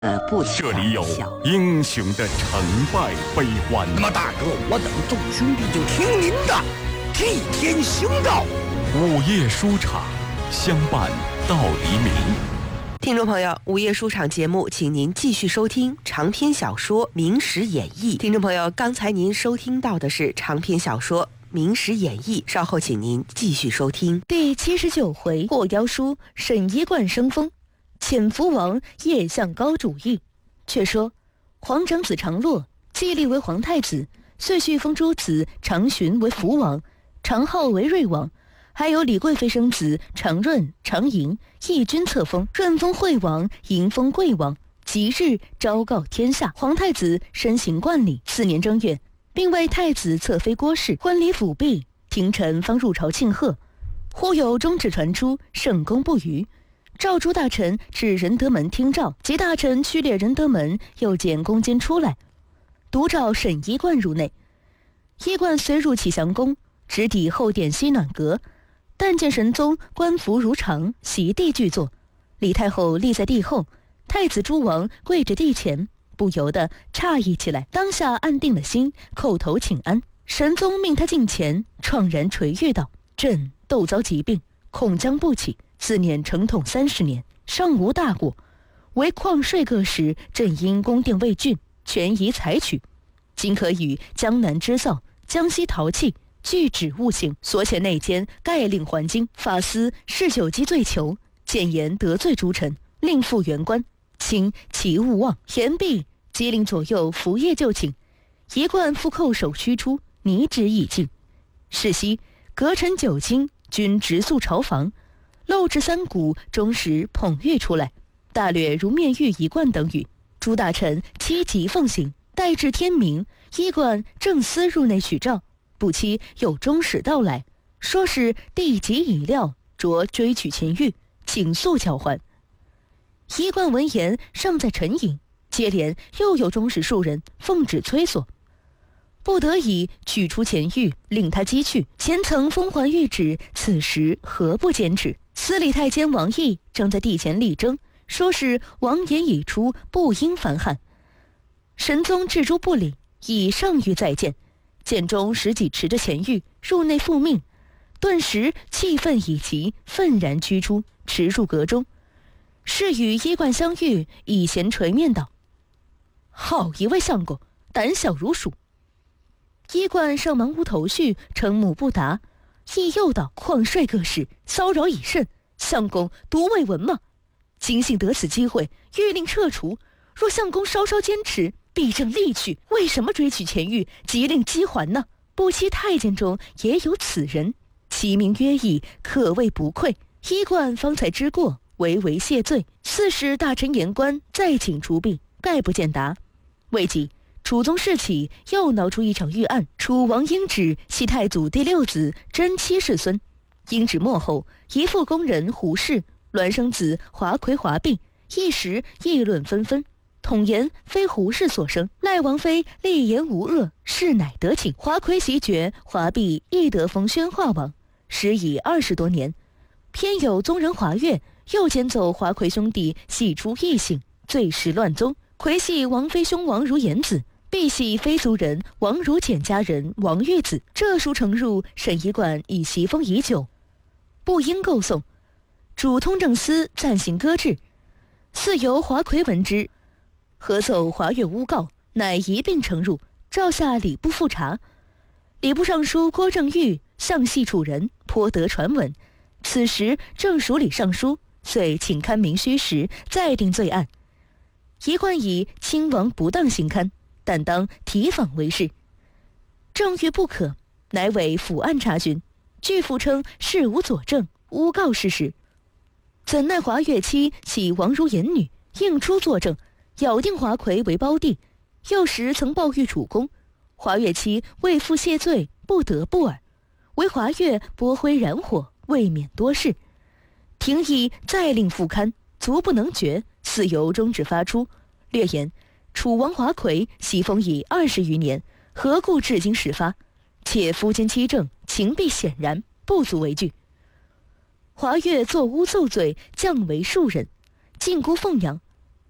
不这里有英雄的成败悲欢。 那么大哥，我等众兄弟就听您的，替天行道。 午夜书场，相伴到黎明。 听众朋友，午夜书场节目，请您继续收听长篇小说《明史演义》。听众朋友，刚才您收听到的是长篇小说《明史演义》，稍后请您继续收听第79回：过妖书沈一贯生风，潜伏王叶向高主义。却说皇长子常洛继立为皇太子，遂续封诸子常询为福王，常浩为睿王，还有李贵妃生子常润、常莹一均册封，润封惠王，莹封贵王。即日昭告天下，皇太子身行冠礼。4年正月，并为太子侧妃郭氏，婚礼辅毕，廷臣方入朝庆贺。忽有中旨传出，圣公不虞。召诸大臣至仁德门听诏，及大臣趋列仁德门，又见宫监出来，独召沈一贯入内。一贯随入启祥宫，直抵后殿西暖阁，但见神宗官服如常，席地具坐，李太后立在地后，太子诸王跪着地前，不由得诧异起来，当下安定了心，叩头请安。神宗命他近前，怆然垂玉道：“朕窦遭疾病，恐将不起。自念承统30年，尚无大过，唯旷税各时，朕因宫殿未竣，权宜采取。今可与江南织造、江西陶器据旨务行，所遣内监盖令还京，法司嗜酒积罪囚，谏言得罪诸臣，令复原官，请其勿忘。言毕，即令左右服业就寝，一贯复叩首驱出，拟旨已尽。是夕，阁臣9卿均直宿朝房，漏至3股，终时捧玉出来，大略如面谕一贯等语。诸大臣期即奉行，待至天明，一贯正思入内取诏，不期有中使到来，说是地急已料，着追取前谕，请速交还。一贯闻言，尚在沉吟，接连又有中使数人奉旨催索，不得已取出前谕，令他击去。前曾封还谕旨，此时何不坚持？司礼太监王毅正在地前力争，说是王言已出，不应烦汉。神宗置诸不理，以上谕再见。见中使己持着前谕入内复命，顿时气愤已极，愤然驱出，驰入阁中。是与一贯相遇，以衔垂面道：“好一位相公，胆小如鼠。”一贯上忙无头绪，瞠目不答。亦又道：“旷税各事，骚扰已甚，相公独未闻吗？今幸得此机会，欲令撤除。若相公稍稍坚持，必正力去。为什么追取前谕，即令击还呢？不期太监中也有此人，其名曰义，可谓不愧。”一贯方才知过，唯唯谢罪。4使大臣言官再请除弊，概不见答。未几，楚宗室起，又闹出一场御案。楚王英旨系太祖第6子真妻世孙，英旨末后，一父宫人胡氏孪生子华魁华弼，一时议论纷纷，统言非胡氏所生，赖王妃立言无恶，是乃得请。华魁袭爵，华弼亦得封宣化王，时已20多年。偏有宗人华岳又捡走华魁兄弟，系出异姓，罪时乱宗。魁系王妃兄王如言子，必系非族人王如简家人王玉子。这书呈入，沈一贯已袭封已久，不应构送。主通政司暂行搁置。似由华魁闻之，合奏华岳诬告，乃一并呈入，召下礼部复查。礼部尚书郭正玉向系楚人，颇得传闻。此时正署理尚书，遂请勘明虚实，再定罪案。一贯以亲王不当行勘，但当提访为是。正欲不可，乃委府案查询，据复称事无佐证，诬告事实。怎奈华岳妻系王如言女，应出作证，咬定华魁为胞弟。幼时曾报御楚宫，华岳妻为父谢罪，不得不耳，唯华岳拨灰燃火，未免多事。廷议再令复勘，卒不能决，似由中旨发出，略言楚王华魁袭封已20余年，何故至今始发？且夫奸妻证，情必显然，不足为据。华岳作诬奏罪，降为庶人，禁锢奉养。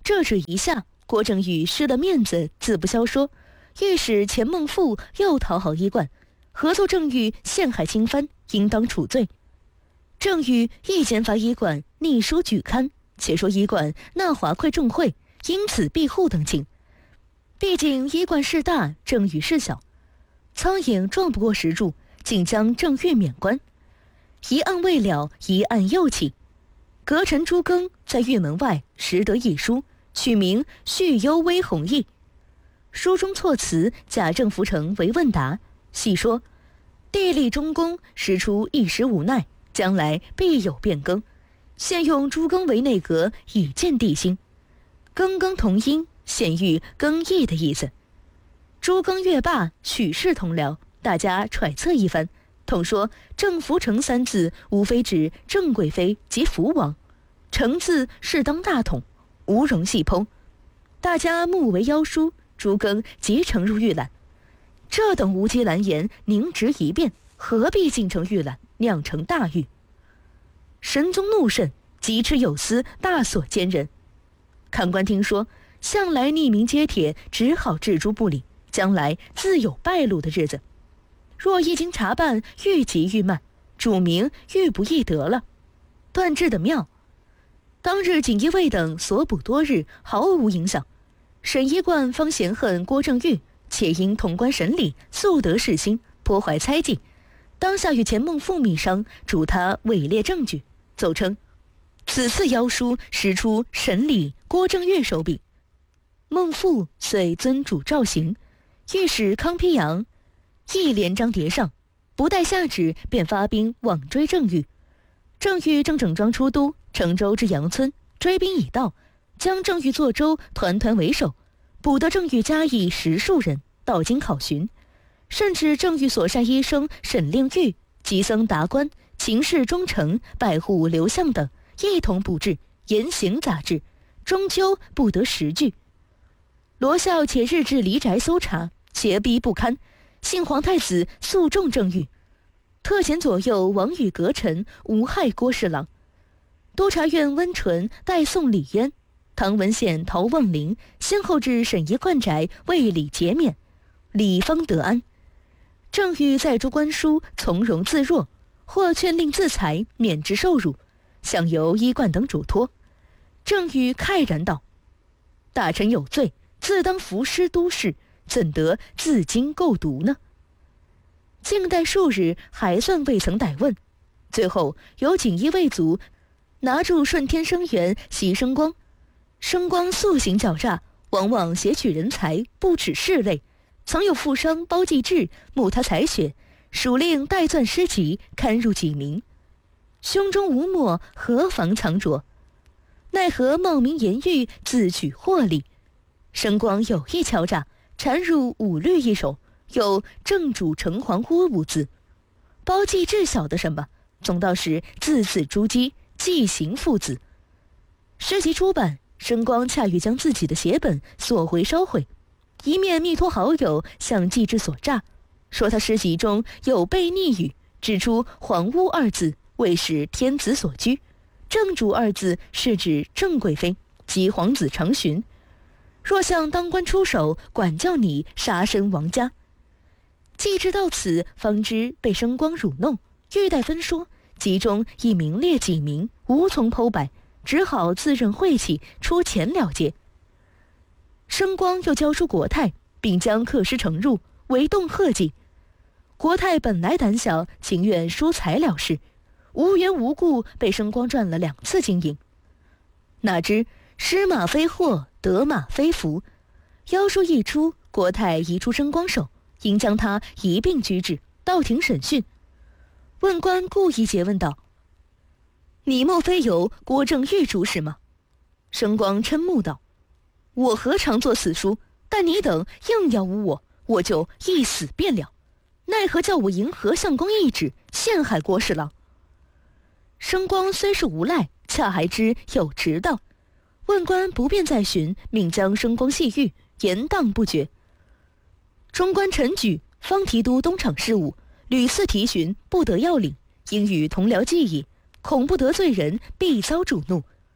这指一下，郭正宇失了面子，自不消说，欲使钱孟父又讨好衣冠，合作郑玉陷害亲藩，应当处罪。郑玉亦兼发衣冠逆书举刊，且说衣冠那华馈重贿，因此庇护等情。毕竟衣冠事大，郑玉事小，苍蝇撞不过石柱，竟将郑玉免官。一案未了，一案又起。阁臣朱庚在玉门外拾得一书，取名《续幽微弘毅》。书中措辞假郑福成为问答，细说地利中宫实出一时无奈，将来必有变更，现用朱庚为内阁，以见地心。庚庚同音，现喻更易的意思。朱庚阅罢，许氏同僚，大家揣测一番，统说郑福成三字无非指郑贵妃及福王，成字是当大统，无容细剖。大家目为妖书，朱庚即呈入御览。这等无稽蓝言，宁直一变，何必进城御览，酿成大狱？神宗怒甚，急斥有司大所奸人。看官听说，向来匿名揭帖，只好置诸不理，将来自有败露的日子。若一经查办，愈急愈慢，主名愈不易得了。断治的妙。当日锦衣卫等所捕多日，毫无影响。沈一贯方嫌恨郭正玉，且因潼关审理，素得世心，颇怀猜忌。当下与钱孟父密商，嘱他伪列证据，奏称此次妖书实出审理郭正玉手笔。孟父遂遵嘱照行，御史康丕阳一连章叠上，不待下旨，便发兵往追郑玉。郑玉正整装出都，乘舟至阳村，追兵已到，将郑玉坐舟，团团为首，捕得郑玉家役10数人，到京考询，甚至郑玉所善医生沈令玉、吉僧达官、秦氏忠诚、拜户刘向等一同布置，严刑杂治，终究不得实据。罗孝且日至离宅搜查，胁逼不堪，幸皇太子诉重郑玉，特遣左右王宇阁臣无害郭侍郎。督察院温纯代送李渊、唐文宪、陶望龄先后至沈一贯宅为李节免，李方得安。郑玉在诸官书从容自若，或劝令自裁，免之受辱，想由衣冠等嘱托。郑玉慨然道：“大臣有罪，自当服师都事，怎得自今构读呢？”静待数日，还算未曾逮问。最后由锦衣卫卒拿住顺天生员习生光。生光素行狡诈，往往挟取人才，不耻势类。曾有富商包继志慕他才学，属令代钻诗集，刊入己名。胸中无墨，何妨藏着？奈何冒名言喻，自取获利。生光有意敲诈，缠入五律一首，有正主城隍屋5字。包继志晓得什么？总道是字字珠玑，记行父子。诗集出版，生光恰欲将自己的写本索回烧毁，一面密托好友向继志索诈，说他诗集中有悖逆语，指出皇屋2字为是天子所居，正主2字是指郑贵妃及皇子长询，若向当官出手，管教你杀身亡家。继志到此方知被生光辱弄，欲待分说，集中已名列几名，无从剖白，只好自认晦气，出钱了结。生光又交出国泰，并将刻诗呈入，为动贺祭。国泰本来胆小，情愿输财了事，无缘无故被生光赚了2次金银。哪知失马非祸，得马非福，妖书一出，国泰移出生光手，应将他一并拘治，到庭审讯。问官故意诘问道：“你莫非由郭正玉主使吗？”生光嗔目道：“我何尝做此书？但你等硬要诬我，我就一死便了。奈何叫我迎合相公懿旨，陷害郭侍郎？”生光虽是无赖，恰还知有直道。问官不便再询，命将生光系狱，严当不绝。中官陈举方提督东厂事务，屡次提询，不得要领，应与同僚计议，恐不得罪人，必遭主怒。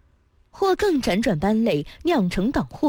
或更辗转班累，酿成党祸。